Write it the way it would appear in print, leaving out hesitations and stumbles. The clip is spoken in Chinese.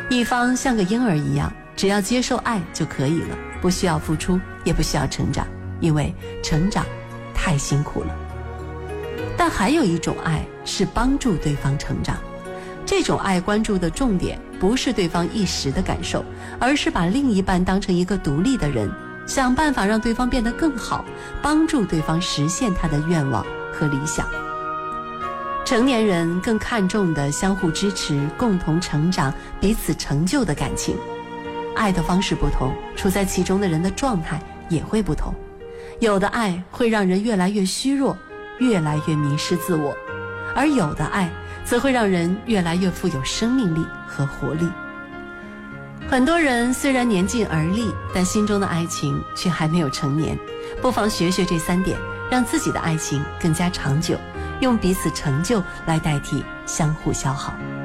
一方像个婴儿一样，只要接受爱就可以了，不需要付出，也不需要成长，因为成长太辛苦了。但还有一种爱是帮助对方成长，这种爱关注的重点不是对方一时的感受，而是把另一半当成一个独立的人，想办法让对方变得更好，帮助对方实现他的愿望和理想。成年人更看重的相互支持、共同成长、彼此成就的感情。爱的方式不同，处在其中的人的状态也会不同。有的爱会让人越来越虚弱，越来越迷失自我，而有的爱则会让人越来越富有生命力和活力。很多人虽然年近而立，但心中的爱情却还没有成年，不妨学学这3点，让自己的爱情更加长久，用彼此成就来代替相互消耗。